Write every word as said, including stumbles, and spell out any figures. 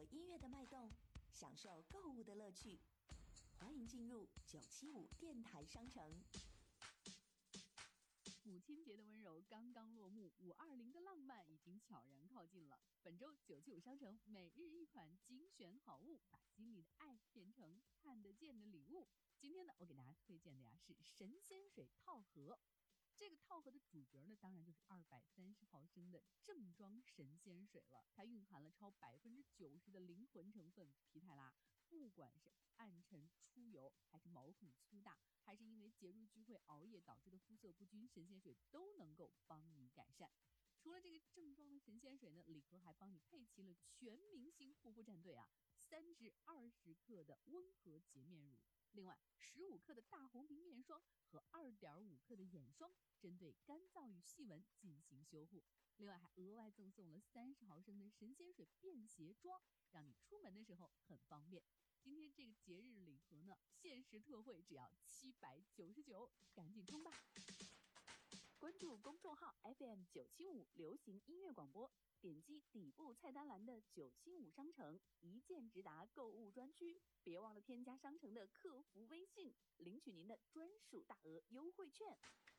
音乐的脉动，享受购物的乐趣。欢迎进入九七五电台商城。 母亲节的温柔刚刚落幕，五二零的浪漫已经悄然靠近了。本周九七五商城每日一款精选好物，把心里的爱变成看得见的礼物。今天呢，我给大家推荐的呀是神仙水套盒。这个套盒的主角呢，当然就是二百三十毫升的正装神仙水了。它蕴含了超百分之九十的灵魂成分皮泰拉，不管是暗沉出油，还是毛孔粗大，还是因为节日聚会熬夜导致的肤色不均，神仙水都能够帮你改善。除了这个正装的神仙水呢，礼盒还帮你配齐了全明星护肤战队啊，三至二十克的温和洁面乳，另外十五克的大红瓶面霜和二点五克的眼霜，针对干燥与细纹进行修护。另外还额外赠送了三十毫升的神仙水便携装，让你出门的时候很方便。今天这个节日礼盒呢，限时特惠只要七百九十九，赶紧冲吧！关注公众号 F M 九七五流行音乐广播，点击底部菜单栏的九七五商城一键直达购物专区，别忘了添加商城的客服微信，领取您的专属大额优惠券。